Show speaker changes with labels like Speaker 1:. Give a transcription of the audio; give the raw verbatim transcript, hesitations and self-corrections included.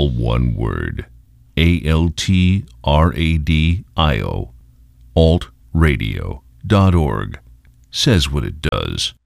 Speaker 1: all one word. A L T R A D I O. alt radio dot org. Says what it does.